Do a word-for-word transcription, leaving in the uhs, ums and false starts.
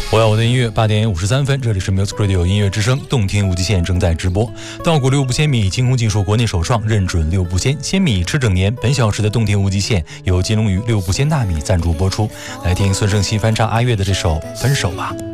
我要我的音乐，八点五十三分，这里是 Music Radio 音乐之声，动听无极限正在直播。稻谷六步鲜米，金鸿技术国内首创，认准六步鲜，鲜米吃整年。本小时的动听无极限由金龙鱼六步鲜大米赞助播出。来听孙盛熙翻唱阿月的这首《分手吧》。